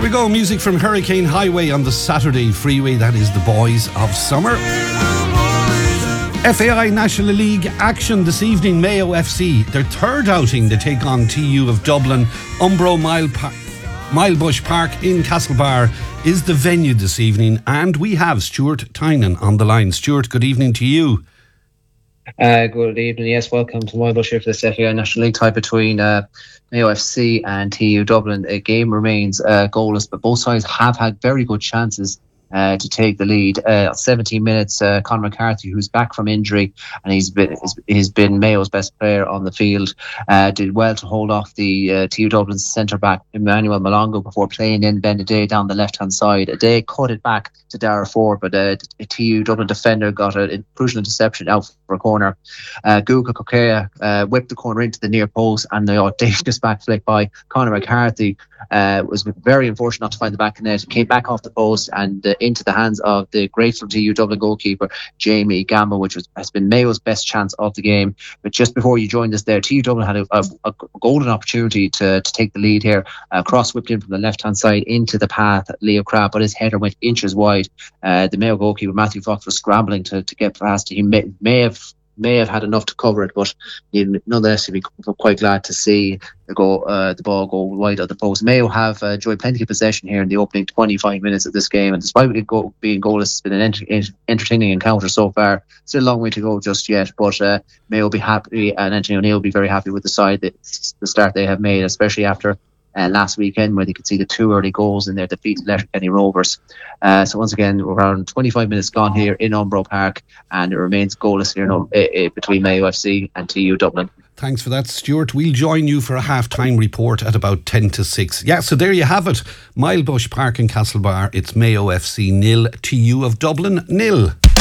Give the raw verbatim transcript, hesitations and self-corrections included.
There we go, music from Hurricane Highway on the Saturday Freeway. That is the Boys of Summer. F A I National League action this evening. Mayo F C, their third outing, they take on T U of Dublin. Umbro Mile pa- Milebush Park in Castlebar is the venue this evening, and we have Stuart Tynan on the line. Stuart, good evening to you. Uh, good evening. Yes, welcome to Milebush here for this F A I National League tie between uh, Mayo F C and T U Dublin. A game remains uh, goalless, but both sides have had very good chances Uh, to take the lead. Uh, seventeen minutes, uh, Conor McCarthy, who's back from injury, and he's been he's been Mayo's best player on the field, uh, did well to hold off the uh, T U Dublin's centre-back Emmanuel Malongo before playing in Ben Adair down the left-hand side. Adair cut it back to Dara Ford, but uh, a T U Dublin defender got a crucial interception out for a corner. Uh, Guga Kokea uh, whipped the corner into the near post, and the audacious back flick by Conor McCarthy uh, was very unfortunate not to find the back of the net. It came back off the post and uh, into the hands of the grateful T U Dublin goalkeeper Jamie Gamble, which was, has been Mayo's best chance of the game. But just before you joined us there, T U Dublin had a, a, a golden opportunity to, to take the lead here. Uh, cross whipped in from the left hand side into the path, Leo Crabb, but his header went inches wide. Uh, the Mayo goalkeeper Matthew Fox was scrambling to, to get past. He may, may have may have had enough to cover it, but nonetheless he'd be quite glad to see the go uh, the ball go wide of the post. Mayo have uh, enjoyed plenty of possession here in the opening twenty-five minutes of this game, and despite it go, being goalless, it's been an ent- entertaining encounter so far. Still a long way to go just yet, but uh, Mayo will be happy, and Anthony O'Neill will be very happy with the side that the start they have made, especially after Uh, last weekend, where they could see the two early goals in their defeat to Letterkenny Rovers. Uh, so once again, we're around twenty-five minutes gone here in Umbro Park, and it remains goalless here no, uh, uh, between Mayo F C and T U Dublin. Thanks for that, Stuart. We'll join you for a half-time report at about ten to six. Yeah, so there you have it. Milebush Park in Castlebar. It's Mayo F C nil, T U of Dublin nil.